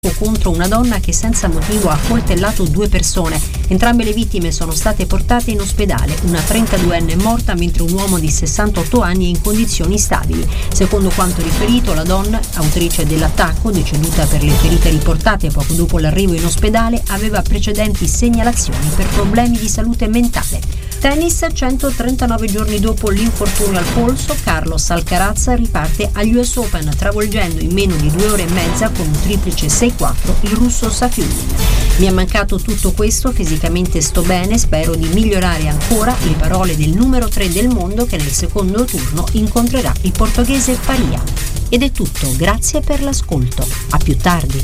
contro una donna che senza motivo ha coltellato 2 persone. Entrambe le vittime sono state portate in ospedale. Una 32enne è morta mentre un uomo di 68 anni è in condizioni stabili. Secondo quanto riferito, la donna, autrice dell'attacco, deceduta per le ferite riportate poco dopo l'arrivo in ospedale, aveva precedenti segnalazioni per problemi di salute mentale. Tennis, 139 giorni dopo l'infortunio al polso, Carlos Alcaraz riparte agli US Open, travolgendo in meno di 2 ore e mezza con un triplice 6-4 il russo Safiullin. Mi è mancato tutto questo, fisicamente sto bene, spero di migliorare ancora, le parole del numero 3 del mondo che nel secondo turno incontrerà il portoghese Faria. Ed è tutto, grazie per l'ascolto. A più tardi.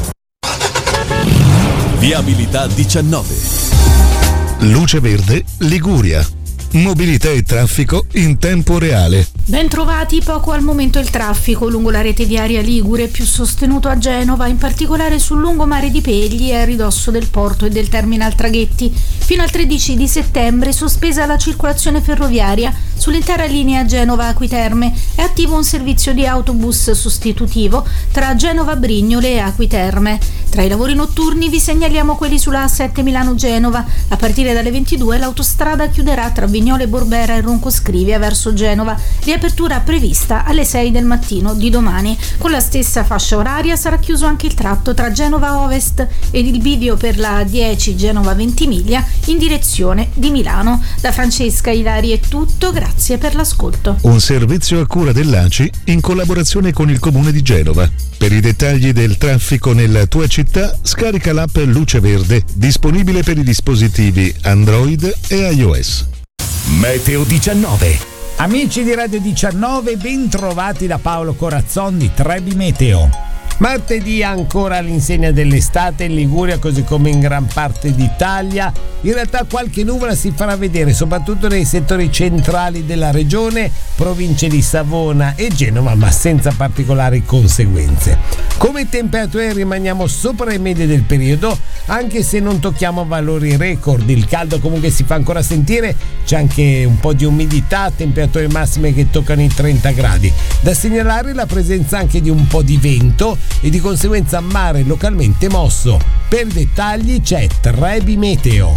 Viabilità 19. Luce Verde, Liguria. Mobilità e traffico in tempo reale. Bentrovati, poco al momento il traffico lungo la rete viaria ligure, più sostenuto a Genova, in particolare sul lungomare di Pegli e a ridosso del porto e del terminal traghetti. Fino al 13 di settembre sospesa la circolazione ferroviaria sull'intera linea Genova-Acquiterme. È attivo un servizio di autobus sostitutivo tra Genova Brignole e Acquiterme. Tra i lavori notturni vi segnaliamo quelli sulla A7 Milano-Genova. A partire dalle 22 l'autostrada chiuderà tra Vignole Borbera e Roncoscrivia verso Genova. Riapertura prevista alle 6 del mattino di domani. Con la stessa fascia oraria sarà chiuso anche il tratto tra Genova Ovest ed il bivio per la A10 Genova Ventimiglia in direzione di Milano. Da Francesca Ilari è tutto, grazie per l'ascolto. Un servizio a cura dell'ACI in collaborazione con il Comune di Genova. Per i dettagli del traffico nella tua città, scarica l'app Luce Verde, disponibile per i dispositivi Android e iOS. Meteo 19. Amici di Radio 19, ben trovati da Paolo Corazzon di Trebi Meteo. Martedì ancora all'insegna dell'estate in Liguria, così come in gran parte d'Italia. In realtà qualche nuvola si farà vedere soprattutto nei settori centrali della regione, province di Savona e Genova, ma senza particolari conseguenze. Come temperature rimaniamo sopra le medie del periodo, anche se non tocchiamo valori record. Il caldo comunque si fa ancora sentire, c'è anche un po' di umidità, temperature massime che toccano i 30 gradi. Da segnalare la presenza anche di un po' di vento e di conseguenza mare localmente mosso. Per dettagli c'è Trebi Meteo.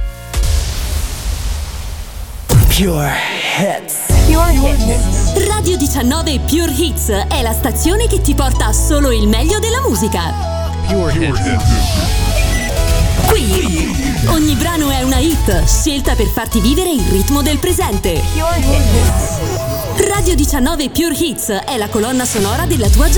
Pure Hits. Radio 19 Pure Hits è la stazione che ti porta solo il meglio della musica. Pure Hits. Qui ogni brano è una hit scelta per farti vivere il ritmo del presente. Radio 19 Pure Hits è la colonna sonora della tua giornata.